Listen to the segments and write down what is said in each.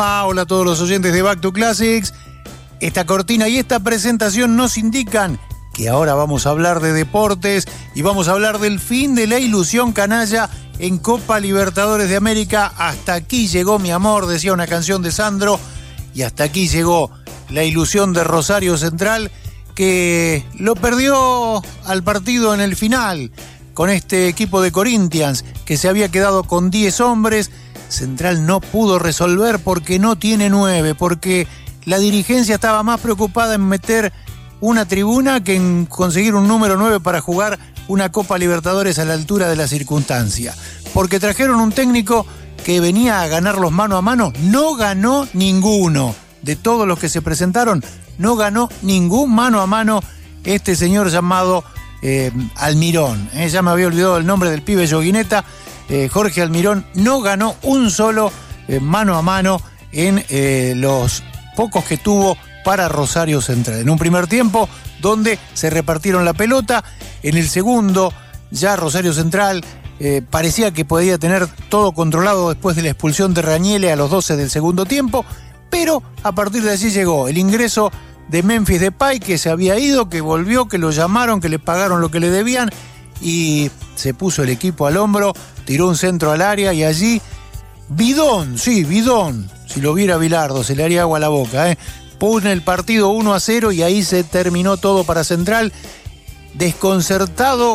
Hola a todos los oyentes de Back to Classics. Esta cortina y esta presentación nos indican que ahora vamos a hablar de deportes y vamos a hablar del fin de la ilusión canalla en Copa Libertadores de América. Hasta aquí llegó mi amor, decía una canción de Sandro, y hasta aquí llegó la ilusión de Rosario Central, que lo perdió al partido en el final con este equipo de Corinthians que se había quedado con 10 hombres. Central no pudo resolver porque no tiene 9, porque la dirigencia estaba más preocupada en meter una tribuna que en conseguir un número 9 para jugar una Copa Libertadores a la altura de la circunstancia. Porque trajeron un técnico que venía a ganarlos mano a mano. No ganó ninguno. De todos los que se presentaron, no ganó ningún mano a mano este señor llamado Almirón. Ya me había olvidado el nombre del pibe Yoguineta. Jorge Almirón no ganó un solo mano a mano en los pocos que tuvo para Rosario Central. En un primer tiempo donde se repartieron la pelota, en el segundo ya Rosario Central parecía que podía tener todo controlado después de la expulsión de Rañele a los 12 del segundo tiempo, pero a partir de allí llegó el ingreso de Memphis Depay, que se había ido, que volvió, que lo llamaron, que le pagaron lo que le debían, y se puso el equipo al hombro, tiró un centro al área y allí Bidón, si lo viera Bilardo se le haría agua a la boca, pone el partido 1-0 y ahí se terminó todo para Central. Desconcertado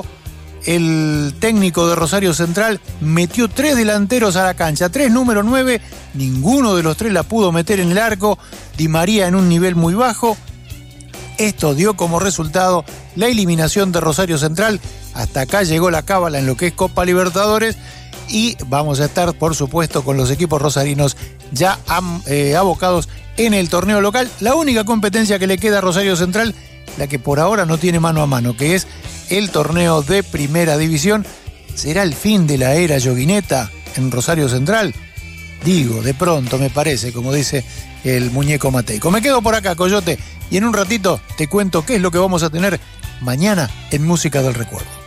el técnico de Rosario Central, metió 3 delanteros a la cancha, 3 número 9, ninguno de los 3 la pudo meter en el arco. Di María en un nivel muy bajo. Esto dio como resultado la eliminación de Rosario Central. Hasta acá llegó la cábala en lo que es Copa Libertadores, y vamos a estar, por supuesto, con los equipos rosarinos ya abocados en el torneo local. La única competencia que le queda a Rosario Central, la que por ahora no tiene mano a mano, que es el torneo de Primera División. ¿Será el fin de la era Yoguineta en Rosario Central? Digo, de pronto me parece, como dice el muñeco Mateico. Me quedo por acá, Coyote, y en un ratito te cuento qué es lo que vamos a tener mañana en Música del Recuerdo.